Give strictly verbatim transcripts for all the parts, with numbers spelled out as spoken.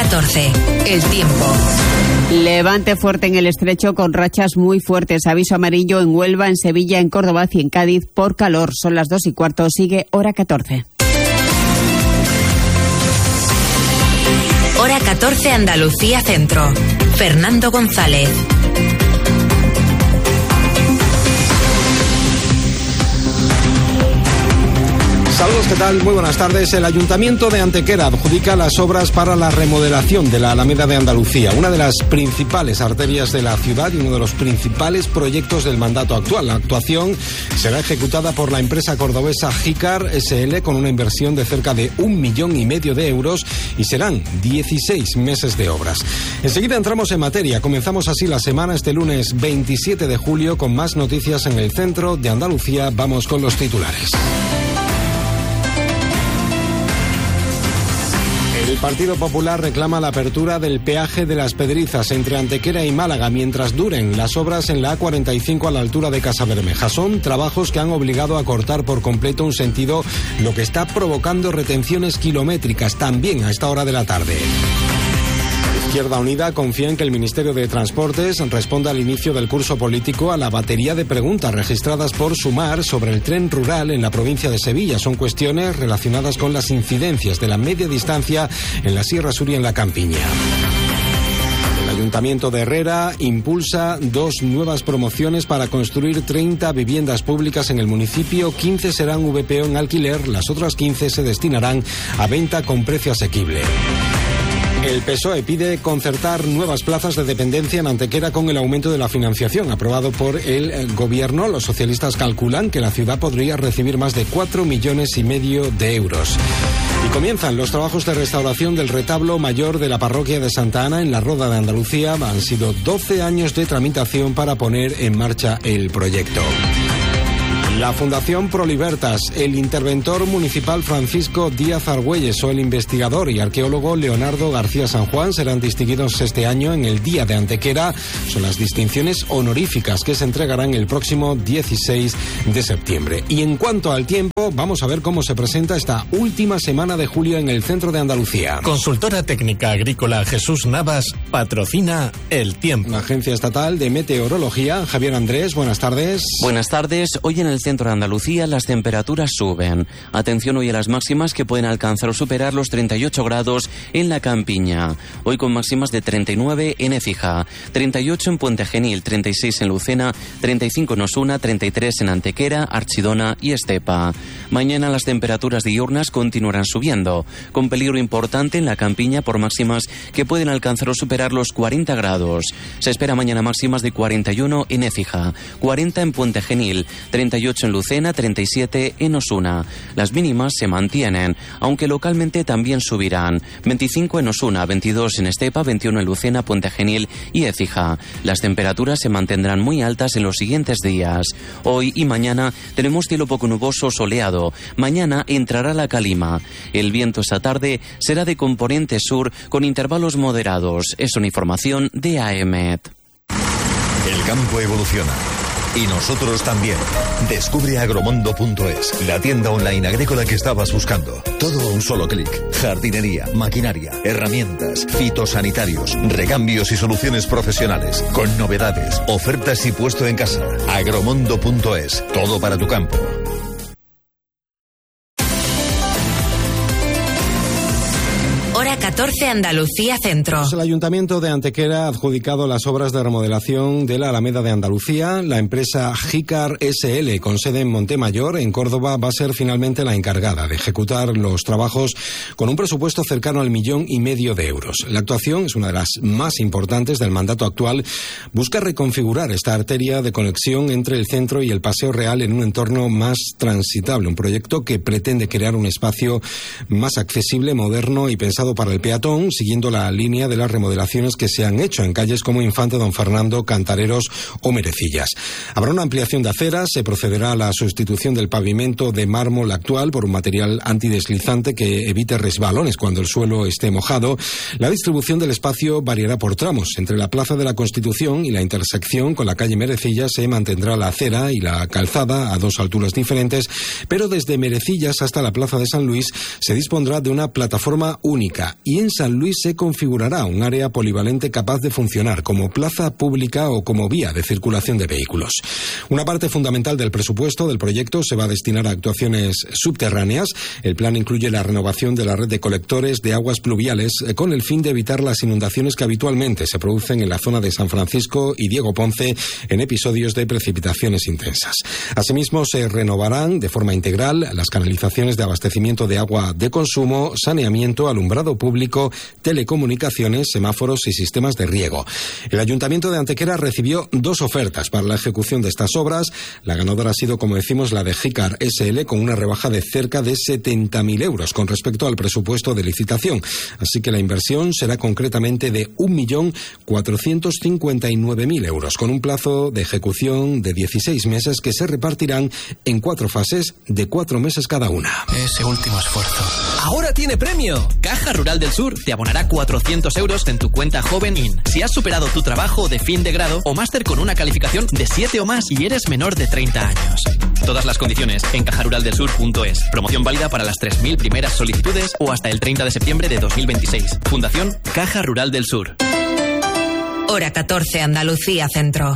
catorce. El tiempo. Levante fuerte en el estrecho con rachas muy fuertes. Aviso amarillo en Huelva, en Sevilla, en Córdoba y en Cádiz por calor. Son las dos y cuarto. Sigue hora catorce. Hora catorce, Andalucía Centro. Fernando González. Saludos, ¿qué tal? Muy buenas tardes. El Ayuntamiento de Antequera adjudica las obras para la remodelación de la Alameda de Andalucía, una de las principales arterias de la ciudad y uno de los principales proyectos del mandato actual. La actuación será ejecutada por la empresa cordobesa Jicar ese ele con una inversión de cerca de un millón y medio de euros y serán dieciséis meses de obras. Enseguida entramos en materia. Comenzamos así la semana este lunes veintisiete de julio con más noticias en el centro de Andalucía. Vamos con los titulares. El Partido Popular reclama la apertura del peaje de Las Pedrizas entre Antequera y Málaga mientras duren las obras en la A cuarenta y cinco a la altura de Casabermeja. Son trabajos que han obligado a cortar por completo un sentido, lo que está provocando retenciones kilométricas también a esta hora de la tarde. Izquierda Unida confía en que el Ministerio de Transportes responda al inicio del curso político a la batería de preguntas registradas por Sumar sobre el tren rural en la provincia de Sevilla. Son cuestiones relacionadas con las incidencias de la media distancia en la Sierra Sur y en la Campiña. El Ayuntamiento de Herrera impulsa dos nuevas promociones para construir treinta viviendas públicas en el municipio. quince serán V P O en alquiler, las otras quince se destinarán a venta con precio asequible. El P S O E pide concertar nuevas plazas de dependencia en Antequera con el aumento de la financiación aprobado por el gobierno. Los socialistas calculan que la ciudad podría recibir más de cuatro millones y medio de euros. Y comienzan los trabajos de restauración del retablo mayor de la parroquia de Santa Ana en la Roda de Andalucía. Han sido doce años de tramitación para poner en marcha el proyecto. La Fundación Prolibertas, el interventor municipal Francisco Díaz Argüelles o el investigador y arqueólogo Leonardo García San Juan serán distinguidos este año en el Día de Antequera. Son las distinciones honoríficas que se entregarán el próximo dieciséis de septiembre. Y en cuanto al tiempo, vamos a ver cómo se presenta esta última semana de julio en el centro de Andalucía. Consultora técnica agrícola Jesús Navas patrocina el tiempo. La Agencia Estatal de Meteorología, Javier Andrés, buenas tardes. Buenas tardes. Hoy en el centro de Andalucía las temperaturas suben. Atención hoy a las máximas que pueden alcanzar o superar los treinta y ocho grados en la Campiña. Hoy con máximas de treinta y nueve en Écija, treinta y ocho en Puente Genil, treinta y seis en Lucena, treinta y cinco en Osuna, treinta y tres en Antequera, Archidona y Estepa. Mañana las temperaturas diurnas continuarán subiendo, con peligro importante en la Campiña por máximas que pueden alcanzar o superar los cuarenta grados. Se espera mañana máximas de cuarenta y uno en Écija, cuarenta en Puente Genil, treinta y ocho en Lucena, treinta y siete en Osuna. Las mínimas se mantienen, aunque localmente también subirán. veinticinco en Osuna, veintidós en Estepa, veintiuno en Lucena, Puente Genil y Écija. Las temperaturas se mantendrán muy altas en los siguientes días. Hoy y mañana tenemos cielo poco nuboso soleado. Mañana entrará la calima. El viento esta tarde será de componente sur con intervalos moderados. Es una información de A E M E T. El campo evoluciona. Y nosotros también. Descubre agromondo punto es, la tienda online agrícola que estabas buscando. Todo a un solo clic. Jardinería, maquinaria, herramientas, fitosanitarios, recambios y soluciones profesionales. Con novedades, ofertas y puesto en casa. agromondo punto es. Todo para tu campo. Hora catorce, Andalucía Centro. El Ayuntamiento de Antequera ha adjudicado las obras de remodelación de la Alameda de Andalucía. La empresa Jicar ese ele, con sede en Montemayor, en Córdoba, va a ser finalmente la encargada de ejecutar los trabajos con un presupuesto cercano al millón y medio de euros. La actuación es una de las más importantes del mandato actual. Busca reconfigurar esta arteria de conexión entre el centro y el Paseo Real en un entorno más transitable. Un proyecto que pretende crear un espacio más accesible, moderno y pensado para el peatón, siguiendo la línea de las remodelaciones que se han hecho en calles como Infante Don Fernando, Cantareros o Merecillas. Habrá una ampliación de aceras, se procederá a la sustitución del pavimento de mármol actual por un material antideslizante que evite resbalones cuando el suelo esté mojado. La distribución del espacio variará por tramos. Entre la Plaza de la Constitución y la intersección con la calle Merecillas se mantendrá la acera y la calzada a dos alturas diferentes, pero desde Merecillas hasta la Plaza de San Luis se dispondrá de una plataforma única pública y en San Luis se configurará un área polivalente capaz de funcionar como plaza pública o como vía de circulación de vehículos. Una parte fundamental del presupuesto del proyecto se va a destinar a actuaciones subterráneas. El plan incluye la renovación de la red de colectores de aguas pluviales eh, con el fin de evitar las inundaciones que habitualmente se producen en la zona de San Francisco y Diego Ponce en episodios de precipitaciones intensas. Asimismo, se renovarán de forma integral las canalizaciones de abastecimiento de agua de consumo, saneamiento, alumbrado público, telecomunicaciones, semáforos y sistemas de riego. El Ayuntamiento de Antequera recibió dos ofertas para la ejecución de estas obras. La ganadora ha sido, como decimos, la de Jicar S L, con una rebaja de cerca de setenta mil euros con respecto al presupuesto de licitación. Así que la inversión será concretamente de un millón cuatrocientos cincuenta y nueve mil euros, con un plazo de ejecución de dieciséis meses que se repartirán en cuatro fases de cuatro meses cada una. Ese último esfuerzo. ¡Ahora tiene premio! Caja Rural del Sur te abonará cuatrocientos euros en tu cuenta Joven In. Si has superado tu trabajo de fin de grado o máster con una calificación de siete o más y eres menor de treinta años. Todas las condiciones en caja rural del sur punto es. Promoción válida para las tres mil primeras solicitudes o hasta el treinta de septiembre de dos mil veintiséis. Fundación Caja Rural del Sur. Hora catorce, Andalucía Centro.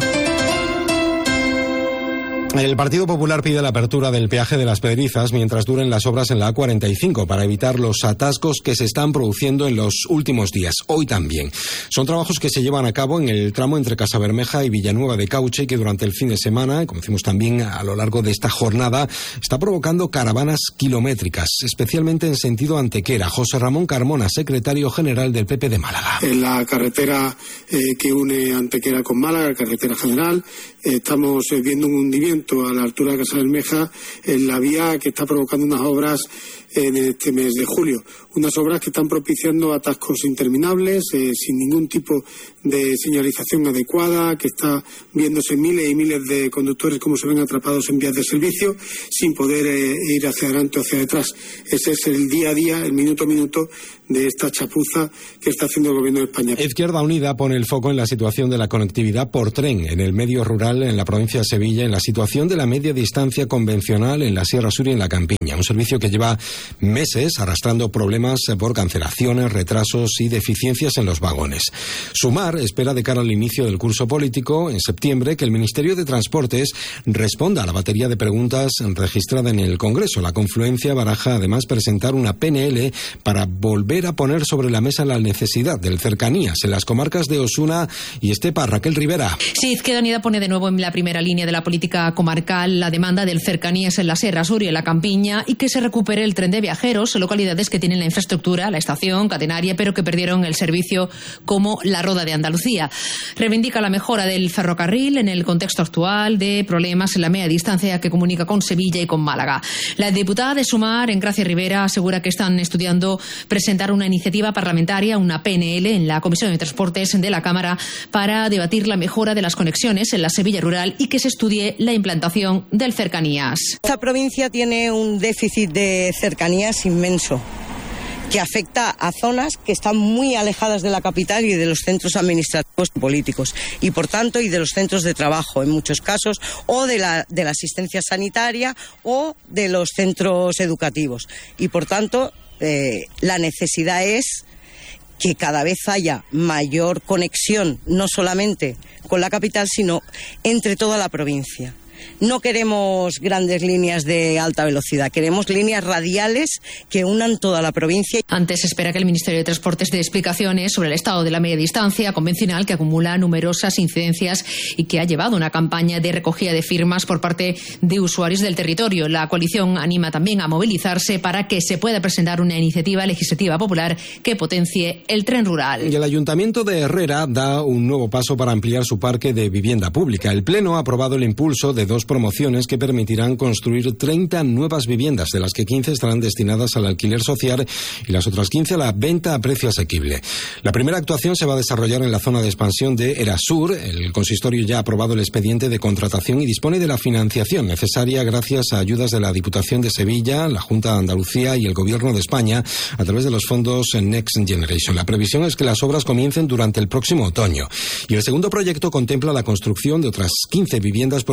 El Partido Popular pide la apertura del peaje de Las Pedrizas mientras duren las obras en la A cuarenta y cinco para evitar los atascos que se están produciendo en los últimos días, hoy también. Son trabajos que se llevan a cabo en el tramo entre Casabermeja y Villanueva de Cauche y que durante el fin de semana, como decimos también a lo largo de esta jornada, está provocando caravanas kilométricas, especialmente en sentido Antequera. José Ramón Carmona, secretario general del P P de Málaga. En la carretera eh, que une Antequera con Málaga, carretera general, eh, estamos eh, viendo un hundimiento a la altura de Casabermeja en la vía que está provocando unas obras en este mes de julio. Unas obras que están propiciando atascos interminables, eh, sin ningún tipo de señalización adecuada, que está viéndose miles y miles de conductores como se ven atrapados en vías de servicio, sin poder eh, ir hacia adelante o hacia detrás. Ese es el día a día, el minuto a minuto de esta chapuza que está haciendo el Gobierno de España. Izquierda Unida pone el foco en la situación de la conectividad por tren en el medio rural en la provincia de Sevilla, en la situación de la media distancia convencional en la Sierra Sur y en la Campiña. Un servicio que lleva meses arrastrando problemas por cancelaciones, retrasos y deficiencias en los vagones. Sumar espera de cara al inicio del curso político en septiembre que el Ministerio de Transportes responda a la batería de preguntas registrada en el Congreso. La confluencia baraja además presentar una P N L para volver a poner sobre la mesa la necesidad del cercanías en las comarcas de Osuna y Estepa. Raquel Rivera. Sí, Izquierda Unida pone de nuevo en la primera línea de la política comarcal la demanda del cercanías en la Sierra Sur y en la Campiña y que se recupere el tren de viajeros en localidades que tienen la infraestructura, la estación catenaria, pero que perdieron el servicio, como la Roda de Andalucía. Reivindica la mejora del ferrocarril en el contexto actual de problemas en la media distancia que comunica con Sevilla y con Málaga. La diputada de Sumar, Engracia Rivera, asegura que están estudiando presentar una iniciativa parlamentaria, una P N L, en la Comisión de Transportes de la Cámara para debatir la mejora de las conexiones en la Sevilla rural y que se estudie la implantación del cercanías. Esta provincia tiene un déficit de cercanías inmenso, que afecta a zonas que están muy alejadas de la capital y de los centros administrativos y políticos, y por tanto y de los centros de trabajo en muchos casos, o de la, de la asistencia sanitaria o de los centros educativos. Y por tanto eh, la necesidad es que cada vez haya mayor conexión, no solamente con la capital, sino entre toda la provincia. No queremos grandes líneas de alta velocidad, queremos líneas radiales que unan toda la provincia. Antes se espera que el Ministerio de Transportes dé explicaciones sobre el estado de la media distancia convencional que acumula numerosas incidencias y que ha llevado una campaña de recogida de firmas por parte de usuarios del territorio. La coalición anima también a movilizarse para que se pueda presentar una iniciativa legislativa popular que potencie el tren rural. Y el Ayuntamiento de Herrera da un nuevo paso para ampliar su parque de vivienda pública. El Pleno ha aprobado el impulso de dos promociones que permitirán construir treinta nuevas viviendas, de las que quince estarán destinadas al alquiler social y las otras quince a la venta a precio asequible. La primera actuación se va a desarrollar en la zona de expansión de Erasur. El consistorio ya ha aprobado el expediente de contratación y dispone de la financiación necesaria gracias a ayudas de la Diputación de Sevilla, la Junta de Andalucía y el Gobierno de España a través de los fondos Next Generation. La previsión es que las obras comiencen durante el próximo otoño. Y el segundo proyecto contempla la construcción de otras quince viviendas protegidas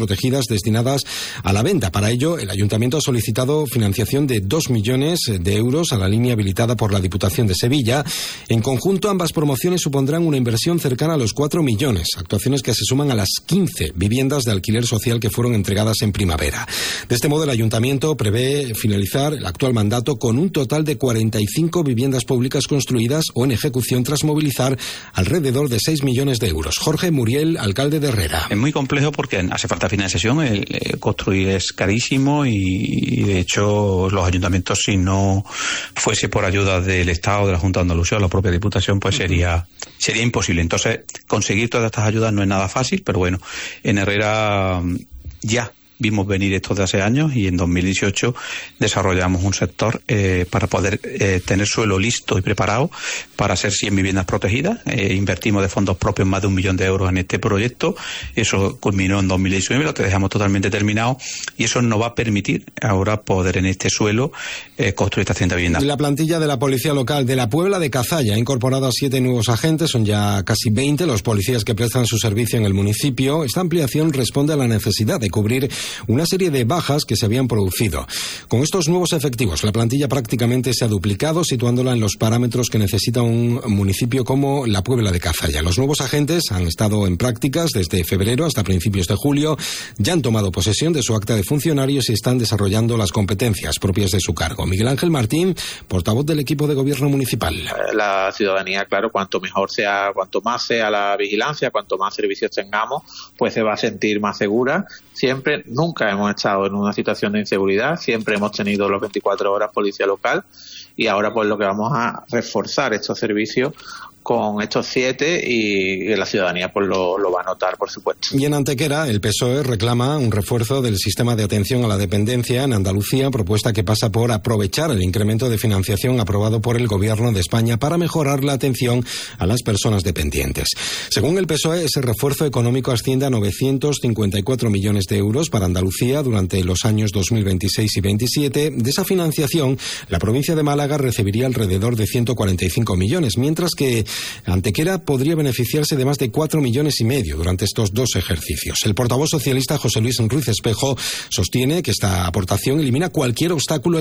viviendas destinadas a la venta. Para ello, el Ayuntamiento ha solicitado financiación de dos millones de euros a la línea habilitada por la Diputación de Sevilla. En conjunto, ambas promociones supondrán una inversión cercana a los cuatro millones, actuaciones que se suman a las quince viviendas de alquiler social que fueron entregadas en primavera. De este modo, el Ayuntamiento prevé finalizar el actual mandato con un total de cuarenta y cinco viviendas públicas construidas o en ejecución tras movilizar alrededor de seis millones de euros. Jorge Muriel, alcalde de Herrera. Es muy complejo porque hace falta financiación, el, eh, construir es carísimo y, y de hecho los ayuntamientos, si no fuese por ayuda del Estado, de la Junta de Andalucía o la propia Diputación, pues sería, sería imposible. Entonces, conseguir todas estas ayudas no es nada fácil, pero bueno, en Herrera ya vimos venir esto de hace años y en dos mil dieciocho desarrollamos un sector eh, para poder eh, tener suelo listo y preparado para hacer cien viviendas protegidas. Eh, invertimos de fondos propios más de un millón de euros en este proyecto. Eso culminó en dos mil diecinueve, lo que dejamos totalmente terminado, y eso nos va a permitir ahora poder en este suelo eh, construir estas cientos viviendas. La plantilla de la Policía Local de la Puebla de Cazalla ha incorporado a siete nuevos agentes, son ya casi veinte los policías que prestan su servicio en el municipio. Esta ampliación responde a la necesidad de cubrir una serie de bajas que se habían producido. Con estos nuevos efectivos, la plantilla prácticamente se ha duplicado, situándola en los parámetros que necesita un municipio como la Puebla de Cazalla. Los nuevos agentes han estado en prácticas desde febrero hasta principios de julio, ya han tomado posesión de su acta de funcionarios y están desarrollando las competencias propias de su cargo. Miguel Ángel Martín, portavoz del equipo de gobierno municipal. La ciudadanía, claro, cuanto mejor sea, cuanto más sea la vigilancia, cuanto más servicios tengamos, pues se va a sentir más segura. Siempre, nunca hemos estado en una situación de inseguridad, siempre hemos tenido las veinticuatro horas policía local y ahora pues lo que vamos a reforzar estos servicios con estos siete y la ciudadanía pues lo, lo va a notar, por supuesto. Y en Antequera, el P S O E reclama un refuerzo del sistema de atención a la dependencia en Andalucía, propuesta que pasa por aprovechar el incremento de financiación aprobado por el Gobierno de España para mejorar la atención a las personas dependientes. Según el P S O E, ese refuerzo económico asciende a novecientos cincuenta y cuatro millones de euros para Andalucía durante los años dos mil veintiséis y veintisiete. De esa financiación, la provincia de Málaga recibiría alrededor de ciento cuarenta y cinco millones, mientras que Antequera podría beneficiarse de más de cuatro millones y medio durante estos dos ejercicios. El portavoz socialista José Luis Ruiz Espejo sostiene que esta aportación elimina cualquier obstáculo